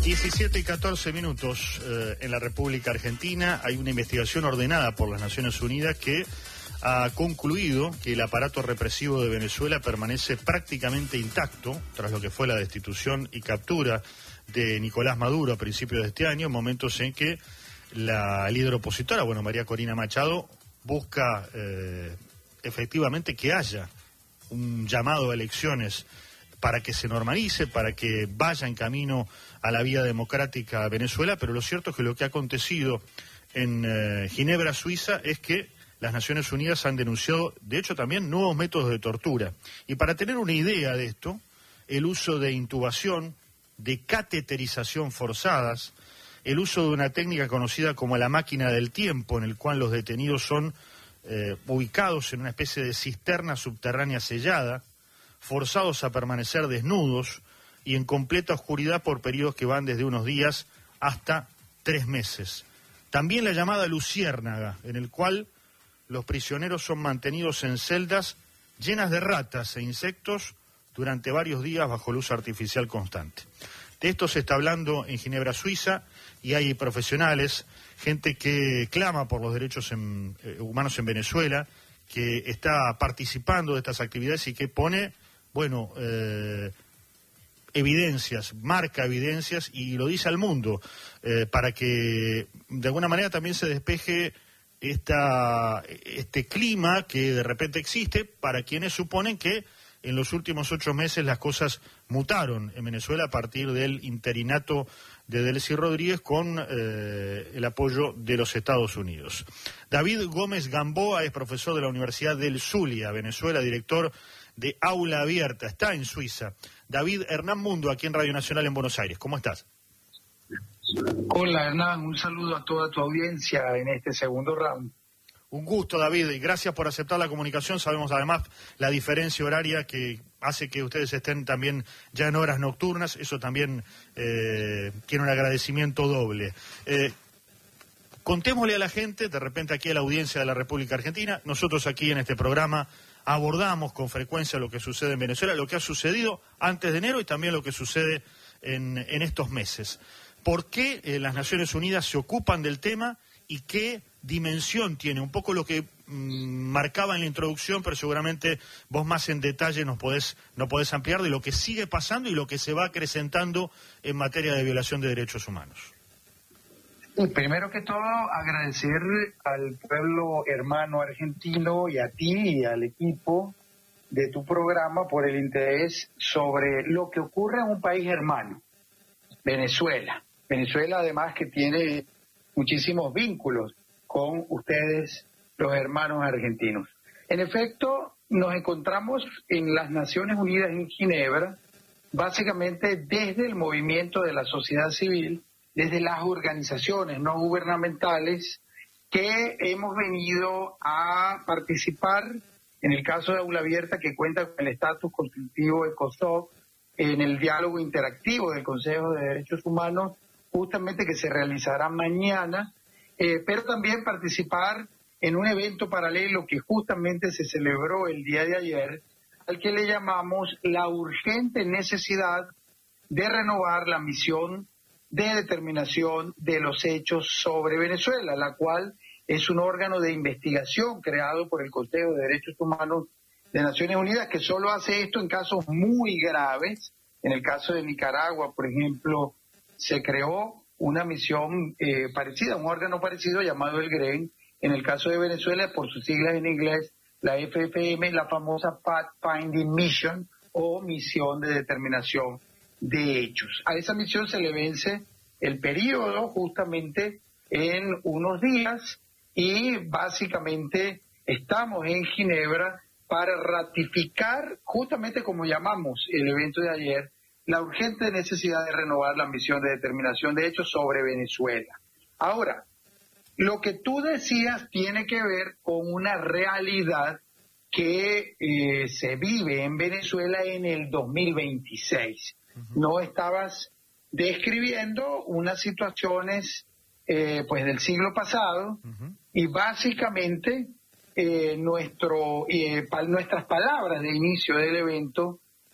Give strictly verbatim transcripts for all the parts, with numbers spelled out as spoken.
diecisiete y catorce minutos eh, en la República Argentina. Hay una investigación ordenada por las Naciones Unidas que ha concluido que el aparato represivo de Venezuela permanece prácticamente intacto tras lo que fue la destitución y captura de Nicolás Maduro a principios de este año, momentos en que la líder opositora, bueno, María Corina Machado, busca eh, efectivamente que haya un llamado a elecciones para que se normalice, para que vaya en camino a la vía democrática a Venezuela, pero lo cierto es que lo que ha acontecido en eh, Ginebra, Suiza, es que las Naciones Unidas han denunciado, de hecho también, nuevos métodos de tortura. Y para tener una idea de esto, el uso de intubación, de cateterización forzadas, el uso de una técnica conocida como la máquina del tiempo, en el cual los detenidos son eh, ubicados en una especie de cisterna subterránea sellada, forzados a permanecer desnudos y en completa oscuridad por periodos que van desde unos días hasta tres meses. También la llamada luciérnaga, en el cual los prisioneros son mantenidos en celdas llenas de ratas e insectos durante varios días bajo luz artificial constante. De esto se está hablando en Ginebra, Suiza, y hay profesionales, gente que clama por los derechos en, eh, humanos en Venezuela, que está participando de estas actividades y que pone, bueno, eh, evidencias, marca evidencias y lo dice al mundo, eh, para que de alguna manera también se despeje esta, este clima que de repente existe para quienes suponen que en los últimos ocho meses las cosas mutaron en Venezuela a partir del interinato de Delcy Rodríguez con eh, el apoyo de los Estados Unidos. David Gómez Gamboa es profesor de la Universidad del Zulia, Venezuela, director de Aula Abierta, está en Suiza. David, Hernán Mundo, aquí en Radio Nacional en Buenos Aires, ¿cómo estás? Hola Hernán, un saludo a toda tu audiencia en este segundo round. Un gusto, David, y gracias por aceptar la comunicación. Sabemos además la diferencia horaria que hace que ustedes estén también ya en horas nocturnas, eso también eh, tiene un agradecimiento doble. Eh, contémosle a la gente, de repente aquí a la audiencia de la República Argentina, nosotros aquí en este programa abordamos con frecuencia lo que sucede en Venezuela, lo que ha sucedido antes de enero y también lo que sucede en, en estos meses. ¿Por qué eh, las Naciones Unidas se ocupan del tema y qué dimensión tiene? Un poco lo que mmm, marcaba en la introducción, pero seguramente vos más en detalle nos podés, nos podés ampliar de lo que sigue pasando y lo que se va acrecentando en materia de violación de derechos humanos. Y primero que todo, agradecer al pueblo hermano argentino y a ti y al equipo de tu programa por el interés sobre lo que ocurre en un país hermano, Venezuela. Venezuela, además, que tiene muchísimos vínculos con ustedes, los hermanos argentinos. En efecto, nos encontramos en las Naciones Unidas en Ginebra, básicamente desde el movimiento de la sociedad civil, desde las organizaciones no gubernamentales que hemos venido a participar, en el caso de Aula Abierta, que cuenta con el estatus constitutivo de COSOC, en el diálogo interactivo del Consejo de Derechos Humanos, justamente que se realizará mañana, eh, pero también participar en un evento paralelo que justamente se celebró el día de ayer, al que le llamamos la urgente necesidad de renovar la misión de determinación de los hechos sobre Venezuela, la cual es un órgano de investigación creado por el Consejo de Derechos Humanos de Naciones Unidas, que solo hace esto en casos muy graves. En el caso de Nicaragua, por ejemplo, se creó una misión eh, parecida, un órgano parecido llamado el GREN. En el caso de Venezuela, por sus siglas en inglés, la F F M, la famosa Fact Finding Mission o Misión de Determinación de Hechos. A esa misión se le vence el periodo justamente en unos días y básicamente estamos en Ginebra para ratificar, justamente como llamamos el evento de ayer, la urgente necesidad de renovar la misión de determinación de hechos sobre Venezuela. Ahora, lo que tú decías tiene que ver con una realidad que eh, se vive en Venezuela en el dos mil veintiséis. Uh-huh. No estabas describiendo unas situaciones eh, pues del siglo pasado, uh-huh. y básicamente eh, nuestro, eh, pa, nuestras palabras de inicio del evento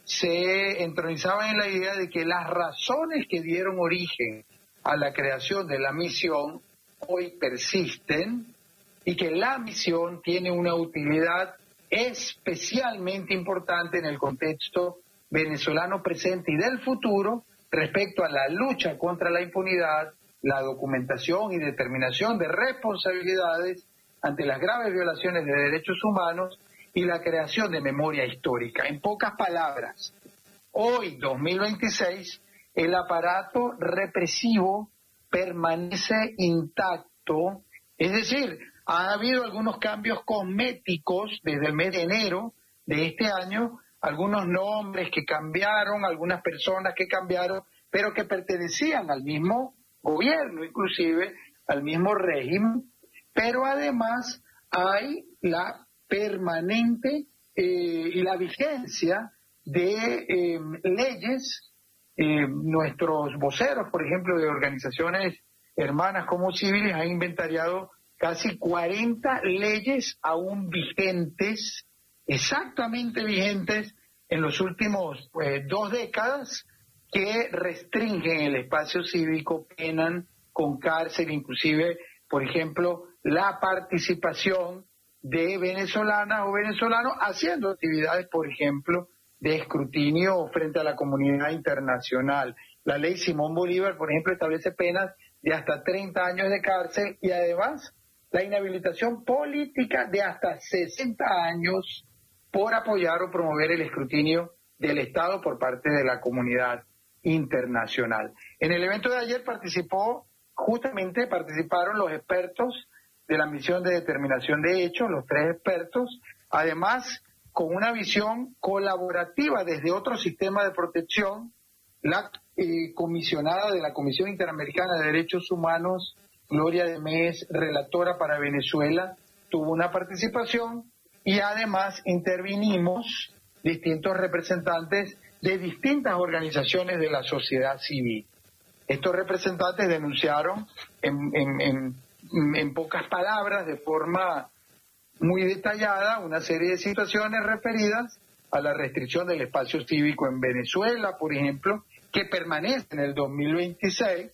se entronizaban en la idea de que las razones que dieron origen a la creación de la misión hoy persisten y que la misión tiene una utilidad especialmente importante en el contexto venezolano presente y del futuro respecto a la lucha contra la impunidad, la documentación y determinación de responsabilidades ante las graves violaciones de derechos humanos y la creación de memoria histórica. En pocas palabras, hoy, dos mil veintiséis, el aparato represivo permanece intacto, es decir, ha habido algunos cambios cosméticos desde el mes de enero de este año, algunos nombres que cambiaron, algunas personas que cambiaron, pero que pertenecían al mismo gobierno, inclusive al mismo régimen, pero además hay la permanente eh, y la vigencia de eh, leyes. Eh, nuestros voceros, por ejemplo, de organizaciones hermanas como civiles, han inventariado casi cuarenta leyes aún vigentes, exactamente vigentes en los últimos pues, dos décadas, que restringen el espacio cívico, penan con cárcel, inclusive, por ejemplo, la participación de venezolanas o venezolanos haciendo actividades, por ejemplo, de escrutinio frente a la comunidad internacional. La ley Simón Bolívar, por ejemplo, establece penas de hasta treinta años de cárcel y además la inhabilitación política de hasta sesenta años por apoyar o promover el escrutinio del Estado por parte de la comunidad internacional. En el evento de ayer participó, justamente participaron los expertos de la misión de determinación de hechos, los tres expertos, además con una visión colaborativa desde otro sistema de protección, la eh, comisionada de la Comisión Interamericana de Derechos Humanos, Gloria de Mes, relatora para Venezuela, tuvo una participación y además intervinimos distintos representantes de distintas organizaciones de la sociedad civil. Estos representantes denunciaron en, en, en, en pocas palabras, de forma muy detallada, una serie de situaciones referidas a la restricción del espacio cívico en Venezuela, por ejemplo, que permanece en el dos mil veintiséis,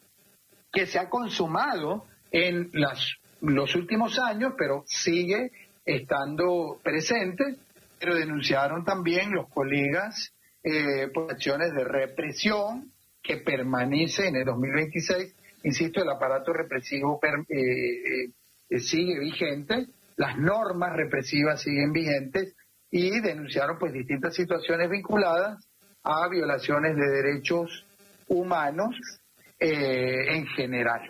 que se ha consumado en las, los últimos años, pero sigue estando presente, pero denunciaron también los colegas eh, por acciones de represión que permanece en el dos mil veintiséis, insisto, el aparato represivo per, eh, eh, sigue vigente, las normas represivas siguen vigentes y denunciaron pues distintas situaciones vinculadas a violaciones de derechos humanos eh, en general.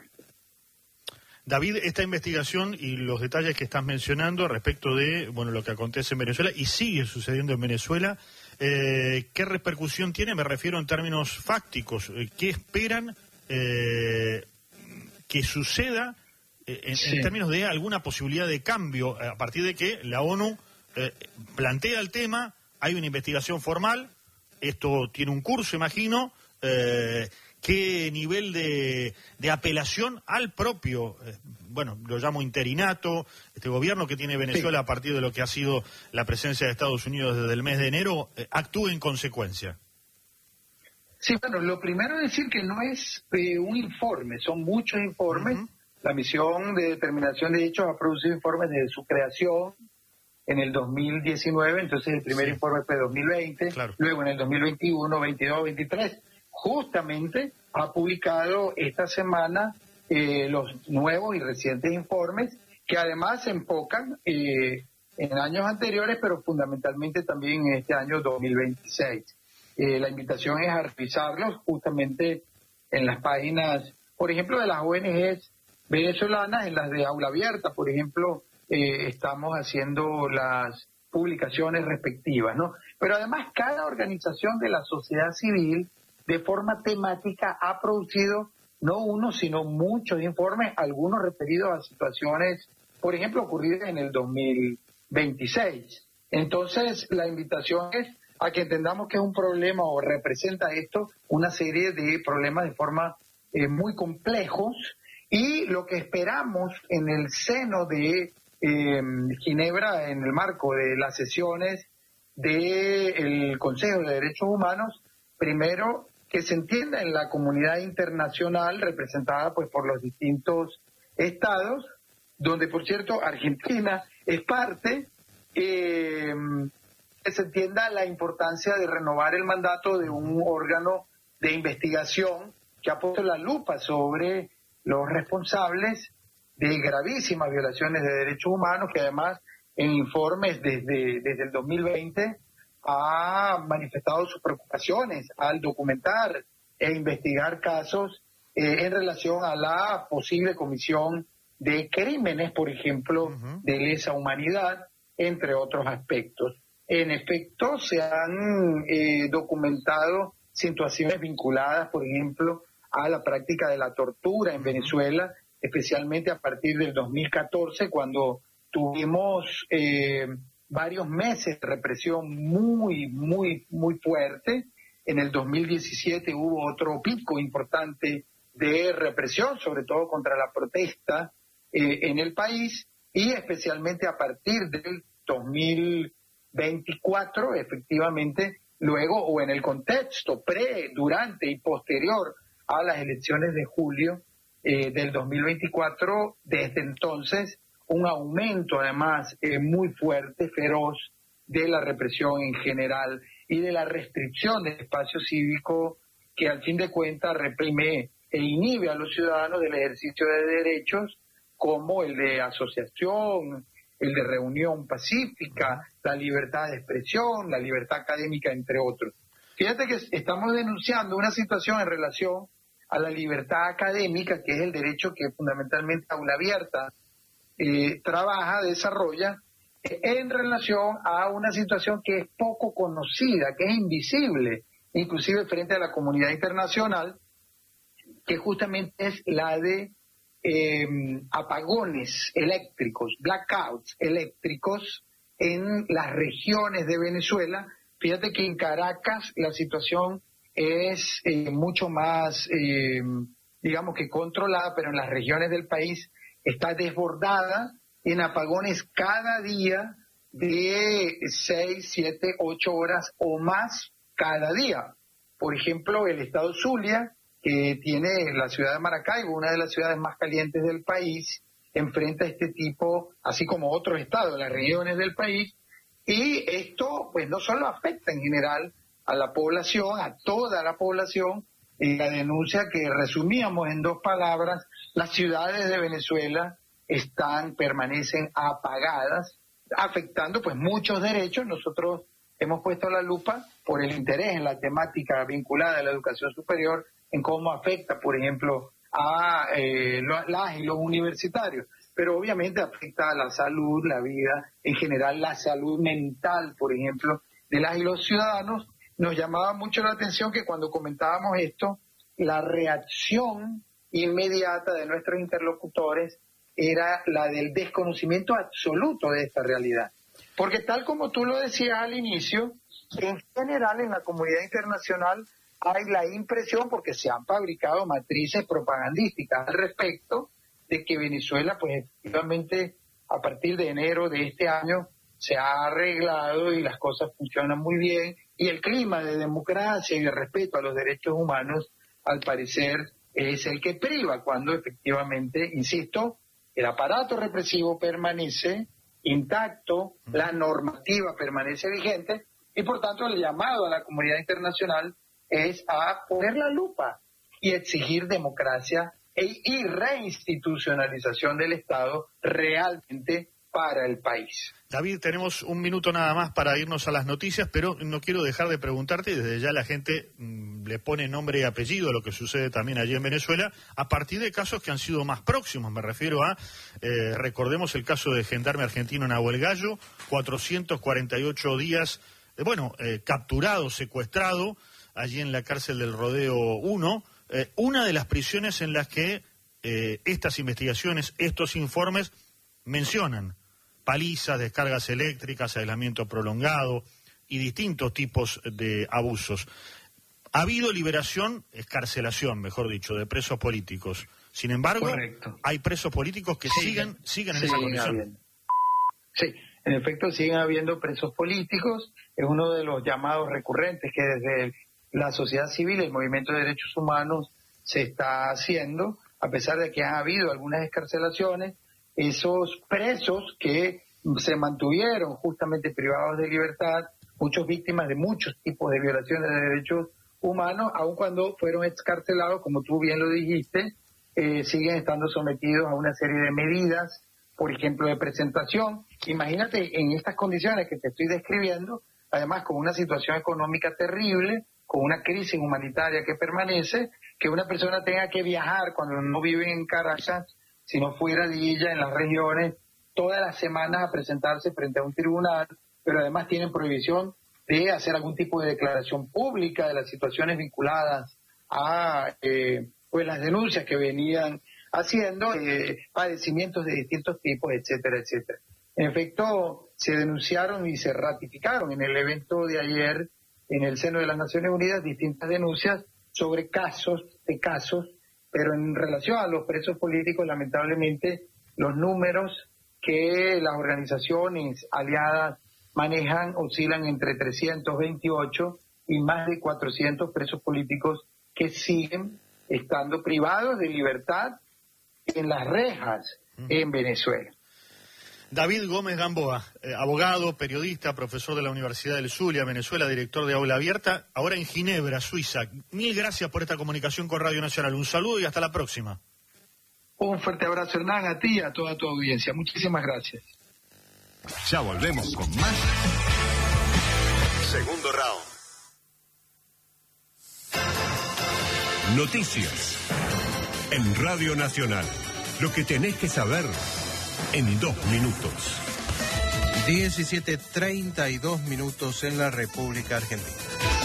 David, esta investigación y los detalles que estás mencionando respecto de bueno lo que acontece en Venezuela y sigue sucediendo en Venezuela, eh, ¿qué repercusión tiene? Me refiero en términos fácticos. ¿Qué esperan eh, que suceda eh, en, sí. en términos de alguna posibilidad de cambio a partir de que la ONU eh, plantea el tema, hay una investigación formal, esto tiene un curso, imagino, eh, ¿qué nivel de, de apelación al propio, eh, bueno, lo llamo interinato, este gobierno que tiene Venezuela sí. a partir de lo que ha sido la presencia de Estados Unidos desde el mes de enero, eh, actúe en consecuencia? Sí, bueno, lo primero es decir que no es eh, un informe, son muchos informes. Uh-huh. La misión de determinación de hechos ha producido informes desde su creación en el dos mil diecinueve, entonces el primer sí. informe fue dos mil veinte, claro. luego en el dos mil veintiuno, veintidós, veintitrés. Justamente ha publicado esta semana eh, los nuevos y recientes informes que además se enfocan eh, en años anteriores, pero fundamentalmente también en este año dos mil veintiséis. Eh, la invitación es a revisarlos justamente en las páginas, por ejemplo, de las O N Ges venezolanas, en las de Aula Abierta, por ejemplo, eh, estamos haciendo las publicaciones respectivas, ¿no? Pero además cada organización de la sociedad civil de forma temática ha producido no uno, sino muchos informes, algunos referidos a situaciones, por ejemplo, ocurridas en el dos mil veintiséis. Entonces, la invitación es a que entendamos que es un problema o representa esto una serie de problemas de forma eh, muy complejos y lo que esperamos en el seno de eh, Ginebra, en el marco de las sesiones del Consejo de Derechos Humanos, primero que se entienda en la comunidad internacional representada pues por los distintos estados, donde por cierto Argentina es parte, eh, que se entienda la importancia de renovar el mandato de un órgano de investigación que ha puesto la lupa sobre los responsables de gravísimas violaciones de derechos humanos, que además en informes desde, desde el dos mil veinte ha manifestado sus preocupaciones al documentar e investigar casos eh, en relación a la posible comisión de crímenes, por ejemplo, uh-huh. de lesa humanidad, entre otros aspectos. En efecto, se han eh, documentado situaciones vinculadas, por ejemplo, a la práctica de la tortura en uh-huh. Venezuela, especialmente a partir del dos mil catorce, cuando tuvimos eh, varios meses de represión muy, muy, muy fuerte. En el dos mil diecisiete hubo otro pico importante de represión, sobre todo contra la protesta eh, en el país, y especialmente a partir del dos mil veinticuatro, efectivamente, luego o en el contexto pre, durante y posterior a las elecciones de julio eh, del dos mil veinticuatro, desde entonces un aumento además eh, muy fuerte, feroz, de la represión en general y de la restricción del espacio cívico que al fin de cuentas reprime e inhibe a los ciudadanos del ejercicio de derechos como el de asociación, el de reunión pacífica, la libertad de expresión, la libertad académica, entre otros. Fíjate que estamos denunciando una situación en relación a la libertad académica, que es el derecho que fundamentalmente Aula Abierta eh, trabaja, desarrolla, eh, en relación a una situación que es poco conocida, que es invisible, inclusive frente a la comunidad internacional, que justamente es la de eh, apagones eléctricos, blackouts eléctricos en las regiones de Venezuela. Fíjate que en Caracas la situación es eh, mucho más, eh, digamos que controlada, pero en las regiones del país está desbordada en apagones cada día de seis, siete, ocho horas o más cada día. Por ejemplo, el estado Zulia, que tiene la ciudad de Maracaibo, una de las ciudades más calientes del país, enfrenta este tipo, así como otros estados, las regiones del país, y esto pues no solo afecta en general a la población, a toda la población, y la denuncia que resumíamos en dos palabras: las ciudades de Venezuela están, permanecen apagadas, afectando pues muchos derechos. Nosotros hemos puesto la lupa por el interés en la temática vinculada a la educación superior, en cómo afecta, por ejemplo, a eh, las y los universitarios, pero obviamente afecta a la salud, la vida, en general la salud mental, por ejemplo, de las y los ciudadanos. Nos llamaba mucho la atención que cuando comentábamos esto, la reacción inmediata de nuestros interlocutores era la del desconocimiento absoluto de esta realidad. Porque tal como tú lo decías al inicio, en general en la comunidad internacional hay la impresión, porque se han fabricado matrices propagandísticas al respecto, de que Venezuela, pues efectivamente, a partir de enero de este año, se ha arreglado y las cosas funcionan muy bien, y el clima de democracia y de respeto a los derechos humanos, al parecer, es el que priva, cuando efectivamente, insisto, el aparato represivo permanece intacto, la normativa permanece vigente, y por tanto el llamado a la comunidad internacional es a poner la lupa y exigir democracia e, y reinstitucionalización del Estado realmente para el país. David, tenemos un minuto nada más para irnos a las noticias, pero no quiero dejar de preguntarte, y desde ya la gente mmm, le pone nombre y apellido a lo que sucede también allí en Venezuela, a partir de casos que han sido más próximos. Me refiero a, eh, recordemos el caso del gendarme argentino Nahuel Gallo, cuatrocientos cuarenta y ocho días, eh, bueno, eh, capturado, secuestrado, allí en la cárcel del Rodeo uno, eh, una de las prisiones en las que eh, estas investigaciones, estos informes mencionan palizas, descargas eléctricas, aislamiento prolongado y distintos tipos de abusos. Ha habido liberación, escarcelación, mejor dicho, de presos políticos. Sin embargo, correcto, hay presos políticos que sí, siguen, siguen en sí, esa condición. Bien. Sí, En efecto, siguen habiendo presos políticos, es uno de los llamados recurrentes que desde la sociedad civil, el movimiento de derechos humanos, se está haciendo, a pesar de que ha habido algunas excarcelaciones. Esos presos que se mantuvieron justamente privados de libertad, muchas víctimas de muchos tipos de violaciones de derechos humanos, aun cuando fueron excarcelados, como tú bien lo dijiste, eh, siguen estando sometidos a una serie de medidas, por ejemplo, de presentación. Imagínate en estas condiciones que te estoy describiendo, además con una situación económica terrible, con una crisis humanitaria que permanece, que una persona tenga que viajar cuando no vive en Caracas, sino fuera de ella, en las regiones, todas las semanas a presentarse frente a un tribunal, pero además tienen prohibición de hacer algún tipo de declaración pública de las situaciones vinculadas a eh, pues las denuncias que venían haciendo, eh, padecimientos de distintos tipos, etcétera, etcétera. En efecto, se denunciaron y se ratificaron en el evento de ayer en el seno de las Naciones Unidas distintas denuncias sobre casos de casos, pero en relación a los presos políticos, lamentablemente, los números que las organizaciones aliadas manejan oscilan entre trescientos veintiocho y más de cuatrocientos presos políticos que siguen estando privados de libertad en las rejas en Venezuela. David Gómez Gamboa, eh, abogado, periodista, profesor de la Universidad del Zulia, Venezuela, director de Aula Abierta, ahora en Ginebra, Suiza. Mil gracias por esta comunicación con Radio Nacional. Un saludo y hasta la próxima. Un fuerte abrazo, Hernán, a ti y a toda tu audiencia. Muchísimas gracias. Ya volvemos con más. Segundo round. Noticias en Radio Nacional. Lo que tenés que saber en dos minutos. diecisiete treinta y dos minutos en la República Argentina.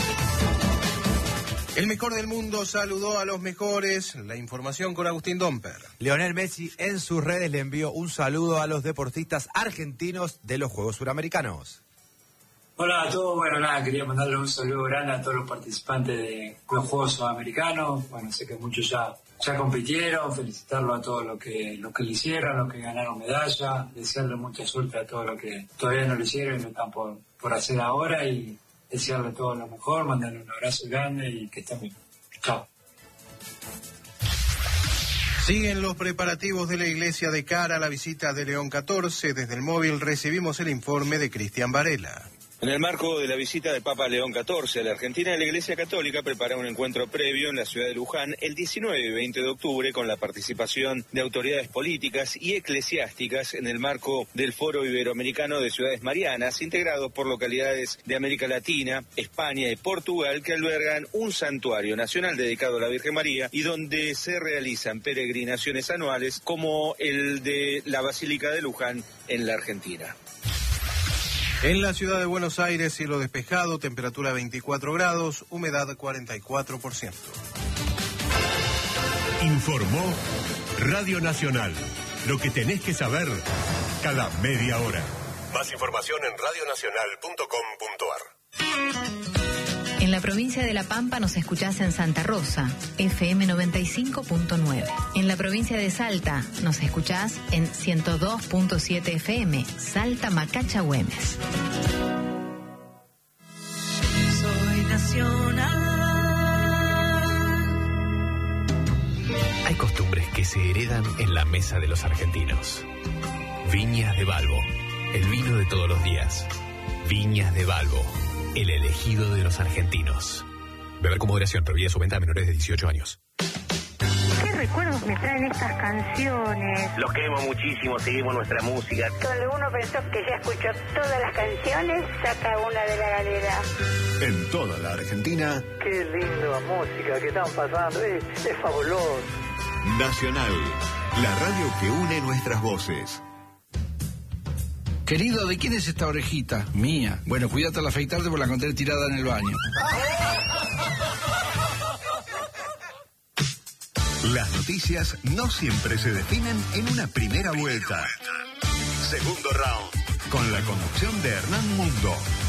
El mejor del mundo saludó a los mejores. La información con Agustín Domper. Lionel Messi en sus redes le envió un saludo a los deportistas argentinos de los Juegos Suramericanos. Hola a todos, bueno nada, quería mandarle un saludo grande a todos los participantes de los Juegos Sudamericanos. Bueno, sé que muchos ya, ya compitieron, felicitarlos a todos los que, los que lo hicieron, los que ganaron medalla, desearle mucha suerte a todos los que todavía no lo hicieron y no están por, por hacer ahora, y desearle todo lo mejor, mandarle un abrazo grande y que estén bien. Chao. Siguen los preparativos de la iglesia de cara a la visita de León catorce. Desde el móvil recibimos el informe de Cristian Varela. En el marco de la visita del Papa León catorce a la Argentina, la Iglesia Católica prepara un encuentro previo en la ciudad de Luján el diecinueve y veinte de octubre con la participación de autoridades políticas y eclesiásticas en el marco del Foro Iberoamericano de Ciudades Marianas, integrados por localidades de América Latina, España y Portugal, que albergan un santuario nacional dedicado a la Virgen María y donde se realizan peregrinaciones anuales como el de la Basílica de Luján en la Argentina. En la ciudad de Buenos Aires, cielo despejado, temperatura veinticuatro grados, humedad cuarenta y cuatro por ciento. Informó Radio Nacional. Lo que tenés que saber cada media hora. Más información en radio nacional punto com punto ar. En la provincia de La Pampa nos escuchás en Santa Rosa, F M noventa y cinco punto nueve. En la provincia de Salta nos escuchás en ciento dos punto siete F M, Salta Macacha Güemes. Soy nacional. Hay costumbres que se heredan en la mesa de los argentinos. Viñas de Balbo, el vino de todos los días. Viñas de Balbo, el elegido de los argentinos. Beber con moderación, prohibida su venta a menores de dieciocho años. ¿Qué recuerdos me traen estas canciones? Los queremos muchísimo, seguimos nuestra música. Cuando uno pensó que ya escuchó todas las canciones, saca una de la galera. En toda la Argentina. Qué linda música que están pasando, es, es fabuloso. Nacional, la radio que une nuestras voces. Querido, ¿de quién es esta orejita? Mía. Bueno, cuídate al afeitarte porque la encontré tirada en el baño. Las noticias no siempre se definen en una primera vuelta. Segundo round, con la conducción de Hernán Mundo.